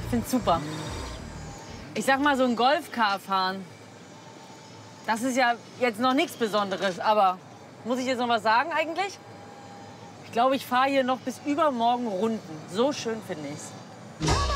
Ich find's super. Ich sag mal, so ein Golfcar fahren, das ist ja jetzt noch nichts Besonderes. Aber muss ich jetzt noch was sagen eigentlich? Ich glaube, ich fahre hier noch bis übermorgen Runden. So schön finde ich's.